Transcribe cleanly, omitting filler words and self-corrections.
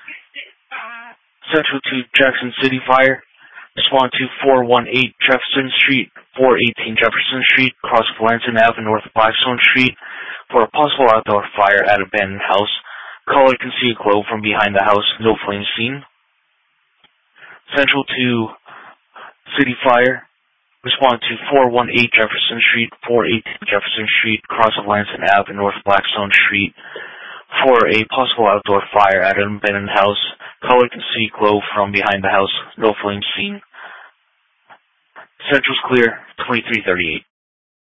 Central to Jackson City Fire. Respond to 418 Jefferson Street, 418 Jefferson Street, cross of Lansing Ave, north of Blackstone Street, for a possible outdoor fire at abandoned house. Caller can see a glow from behind the house. No flames seen. Central to City Fire. Respond to 418 Jefferson Street, 418 Jefferson Street, cross of Lansing Ave, north of Blackstone Street, for a possible outdoor fire at an abandoned house. Caller can see glow from behind the house. No flames seen. Central's clear. 2338.